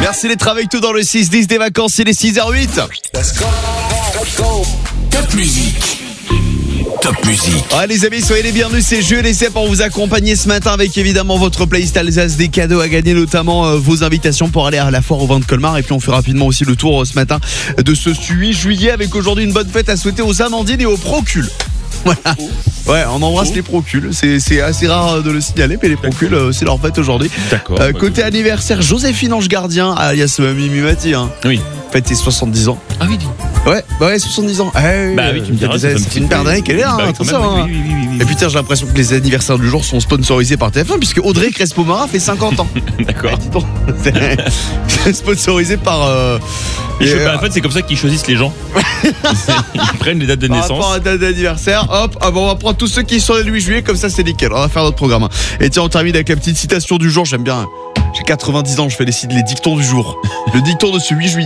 Merci d'être avec nous dans le 6-10 des vacances, il est 6h08. Top musique. Top musique. Ouais, les amis, soyez les bienvenus, c'est Jules et c'est pour vous accompagner ce matin avec évidemment votre playlist Alsace, des cadeaux à gagner, notamment vos invitations pour aller à la foire au vin de Colmar. Et puis on fait rapidement aussi le tour ce matin de ce 8 juillet avec aujourd'hui une bonne fête à souhaiter aux Amandines et aux Procules. Voilà. Ouais, on embrasse les Procules. C'est assez rare de le signaler, mais les Procules, c'est leur fête aujourd'hui. D'accord. Côté anniversaire, Joséphine Ange Gardien, alias Mimi Mati, hein. Oui. Fête ses 70 ans. Ah oui. Ouais, 70 ans. Oui, tu me diras. C'est une paire d'années qu'elle est là, tout ça. Hein. Oui. Et puis tiens, j'ai l'impression que les anniversaires du jour sont sponsorisés par TF1 puisque Audrey Crespo-Mara fait 50 ans. D'accord. C'est sponsorisé par. En fait, c'est comme ça qu'ils choisissent les gens. Ils prennent les dates de Par naissance. rapport à la date d'anniversaire, hop, on va prendre tous ceux qui sont le 8 juillet, comme ça c'est nickel. On va faire notre programme. Et tiens, on termine avec la petite citation du jour. J'aime bien. J'ai 90 ans, je fais les dictons du jour. Le dicton de ce 8 juillet.